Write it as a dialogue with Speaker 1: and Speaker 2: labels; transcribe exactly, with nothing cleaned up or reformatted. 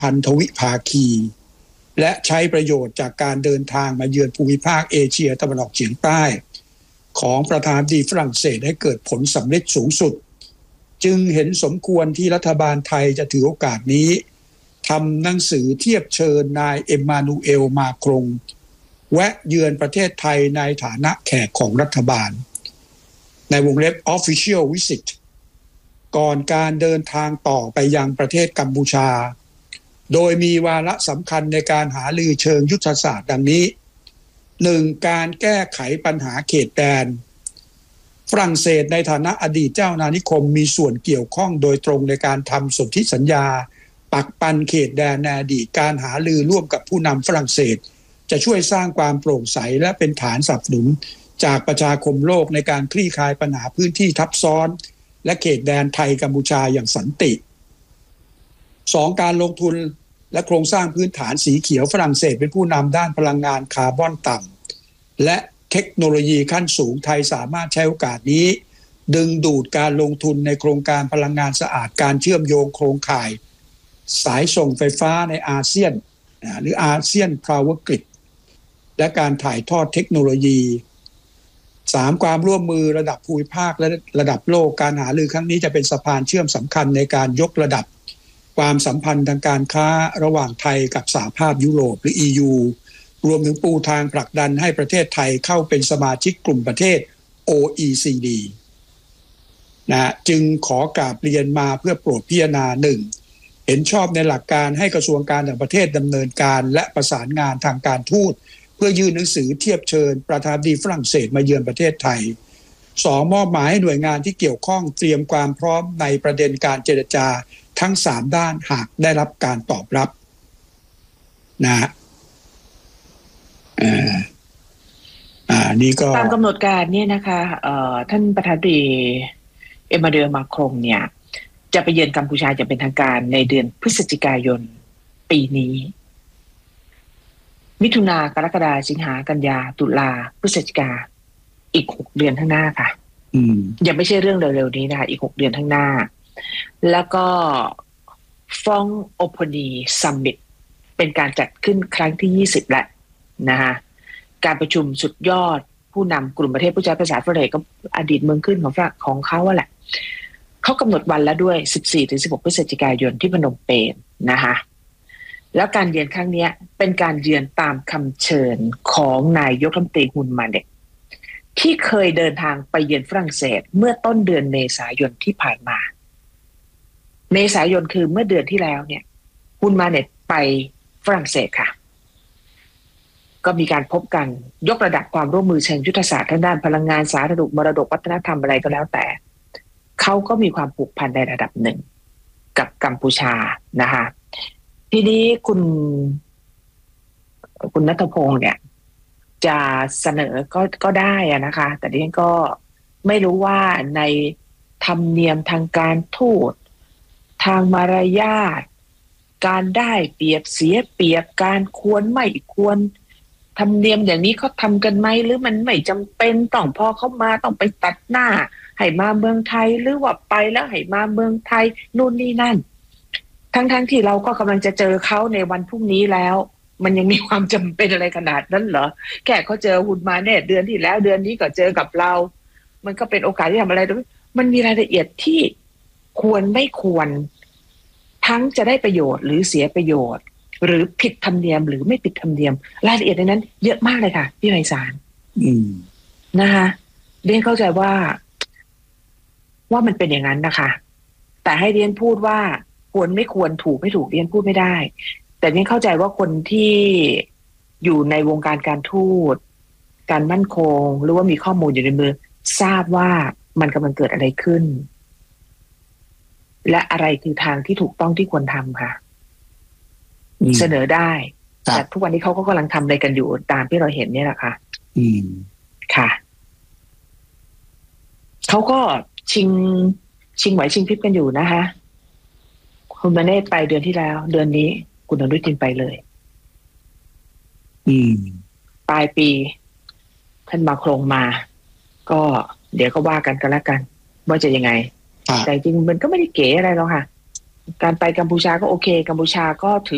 Speaker 1: พันธวิภาคีและใช้ประโยชน์จากการเดินทางมาเยือนภูมิภาคเอเชียตะวันออกเฉียงใต้ของประธานาธิบดีฝรั่งเศสให้เกิดผลสำเร็จสูงสุดจึงเห็นสมควรที่รัฐบาลไทยจะถือโอกาสนี้ทำหนังสือเทียบเชิญนายเอ็มมานูเอลมาครงแวะเยือนประเทศไทยในฐานะแขกของรัฐบาลในวงเล็บ Official Visit ก่อนการเดินทางต่อไปยังประเทศกัมพูชาโดยมีวาระสำคัญในการหารือเชิงยุทธศาสตร์ดังนี้ หนึ่ง. การแก้ไขปัญหาเขตแดนฝรั่งเศสในฐานะอดีตเจ้าอาณานิคมมีส่วนเกี่ยวข้องโดยตรงในการทำสนธิสัญญาปักปันเขตแดนในอดีตการหารือร่วมกับผู้นำฝรั่งเศสจะช่วยสร้างความโปร่งใสและเป็นฐานสนับสนุนจากประชาคมโลกในการคลี่คลายปัญหาพื้นที่ทับซ้อนและเขตแดนไทยกัมพูชาอย่างสันติ สอง. การลงทุนและโครงสร้างพื้นฐานสีเขียวฝรั่งเศสเป็นผู้นำด้านพลังงานคาร์บอนต่ำและเทคโนโลยีขั้นสูงไทยสามารถใช้โอกาสนี้ดึงดูดการลงทุนในโครงการพลังงานสะอาดการเชื่อมโยงโครงข่ายสายส่งไฟฟ้าในอาเซียนหรืออาเซียนพาวเวอร์กริดและการถ่ายทอดเทคโนโลยี สาม. ความร่วมมือระดับภูมิภาคและระดับโลกการหารือครั้งนี้จะเป็นสะพานเชื่อมสำคัญในการยกระดับความสัมพันธ์ทางการค้าระหว่างไทยกับสหภาพยุโรปหรือ อี ยู รวมถึงปูทางผลักดันให้ประเทศไทยเข้าเป็นสมาชิกกลุ่มประเทศ โอ อี ซี ดี นะจึงขอกราบเรียนมาเพื่อโปรดพิจารณา หนึ่ง. เห็นชอบในหลักการให้กระทรวงการต่างประเทศดำเนินการและประสานงานทางการทูตเพื่อยื่นหนังสือเทียบเชิญประธานาธิบดีฝรั่งเศสมาเยือนประเทศไทย สอง. มอบหมายให้หน่วยงานที่เกี่ยวข้องเตรียมความพร้อมในประเด็นการเจรจาทั้งสามด้านหากได้รับการตอบรับนะฮะอ่าอ่านี่ก็
Speaker 2: ตามกำหนดการเนี่ยนะคะเอ่อท่านประธานาธิบดีเอ็มมานูเอลมาครงเนี่ยจะไปเยือนกัมพูชาจะเป็นทางการในเดือนพฤศจิกายนปีนี้มิถุนากรกฎาสิงหากันยาตุลาพฤศจิกาอีกหกเดือนข้างหน้าค่ะ
Speaker 1: อืม
Speaker 2: ยังไม่ใช่เรื่องเร็วๆนี้นะคะอีกหกเดือนข้างหน้าแล้วก็ฟองโอโพนีซัมมิตเป็นการจัดขึ้นครั้งที่ยี่สิบแล้วนะคะการประชุมสุดยอดผู้นำกลุ่มประเทศผู้ใช้ภาษาฝรั่งเศสก็อดีตเมืองขึ้นของของเขาแหละเขากำหนดวันแล้วด้วย สิบสี่ถึงสิบหก พฤศจิกายนที่พนมเปญนะคะแล้วการเยือนครั้งนี้เป็นการเยือนตามคำเชิญของนายกรัฐมนตรีฮุนมาเน็ตที่เคยเดินทางไปเยือนฝรั่งเศสเมื่อต้นเดือนเมษายนที่ผ่านมาเมษายนคือเมื่อเดือนที่แล้วเนี่ยฮุนมาเน็ตไปฝรั่งเศสค่ะก็มีการพบกันยกระดับความร่วมมือเชิงยุทธศาสตร์ทางด้านพลังงานสาธารณสุขมรดกวัฒนธรรมอะไรก็แล้วแต่เขาก็มีความผูกพันในระดับหนึ่งกับกัมพูชานะคะทีนี้คุณคุณณัฐพงษ์เนี่ยจะเสนอก็ก็ได้อะนะคะแต่ดิฉันก็ไม่รู้ว่าในธรรมเนียมทางการทูตทางมารยาทการได้เปรียบเสียเปรียบการควรไม่ควรธรรมเนียมอย่างนี้เขาทำกันไหมหรือมันไม่จำเป็นต้องพอเขามาต้องไปตัดหน้าให้มาเมืองไทยหรือว่าไปแล้วให้มาเมืองไทยนู่นนี่นั่นทั้งๆ ท, ที่เราก็กำลังจะเจอเขาในวันพรุ่งนี้แล้วมันยังมีความจำเป็นอะไรขนาดนั้นเหรอแค่เขาเจอฮุนมาเน็ตเดือนที่แล้วเดือนนี้ก็เจอกับเรามันก็เป็นโอกาสที่ทำอะไรด้วยมันมีรายละเอียดที่ควรไม่ควรทั้งจะได้ประโยชน์หรือเสียประโยชน์หรือผิดธรรมเนียมหรือไม่ผิดธรรมเนียมรายละเอียดในนั้นเยอะมากเลยค่ะพี่ไพศาล
Speaker 1: อืม
Speaker 2: นะคะเรียนเข้าใจว่าว่ามันเป็นอย่างนั้นนะคะแต่ให้เรียนพูดว่าควรไม่ควรถูกไม่ถูกเรียนพูดไม่ได้แต่เรียนเข้าใจว่าคนที่อยู่ในวงการการทูตการมั่นคงหรือว่ามีข้อมูลอยู่ในมือทราบว่ามันกำลังเกิดอะไรขึ้นและอะไรคือทางที่ถูกต้องที่ควรทำค่ะเสนอได้แต่ทุกวันนี้เขาก็กำลังทำอะไรกันอยู่ตามที่เราเห็นเนี่ยแหละค่ะ
Speaker 1: อืม
Speaker 2: ค่ะเขาก็ชิงชิงไหวชิงพริบกันอยู่นะคะคุณมาเนตไปเดือนที่แล้วเดือนนี้คุณอนุทินไปเลย
Speaker 1: อืม
Speaker 2: ปลายปีท่านมาโครงมาก็เดี๋ยวก็ว่ากันกันแล้วกันว่าจะยังไงแต่จริงมันก็ไม่ได้เก๋อะไรหรอกค่ะการไปกัมพูชาก็โอเคกัมพูชาก็ถือ